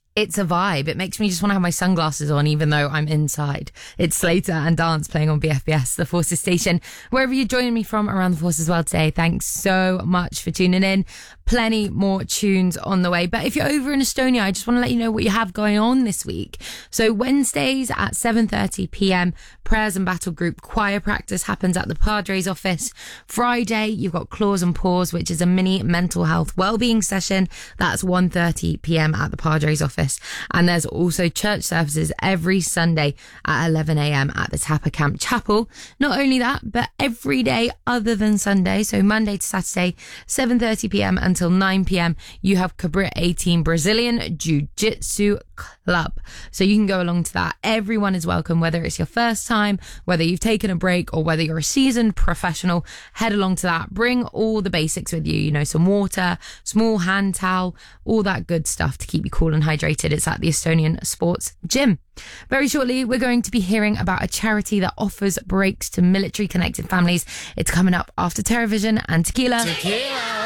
It's a vibe. It makes me just want to have my sunglasses on even though I'm inside. It's Slater and Dance playing on BFBS, the Forces station. Wherever you're joining me from around the Forces world today, thanks so much for tuning in. Plenty more tunes on the way. But if you're over in Estonia, I just want to let you know what you have going on this week. So Wednesdays at 7:30 p.m, prayers and battle group choir practice happens at the Padres office. Friday, you've got Claws and Paws, which is a mini mental health wellbeing session. That's 1:30 p.m. at the Padres office. And there's also church services every Sunday at 11 a.m. at the Tapa Camp Chapel. Not only that, but every day other than Sunday, so Monday to Saturday, 7:30 p.m. until 9 p.m, you have Cabrit 18 Brazilian Jiu-Jitsu Club. So you can go along to that. Everyone is welcome, whether it's your first time, whether you've taken a break, or whether you're a seasoned professional. Head along to that. Bring all the basics with you, some water, small hand towel, all that good stuff to keep you cool and hydrated. It's at the Estonian Sports Gym. Very shortly, we're going to be hearing about a charity that offers breaks to military connected families. It's coming up after TerraVision and Tequila.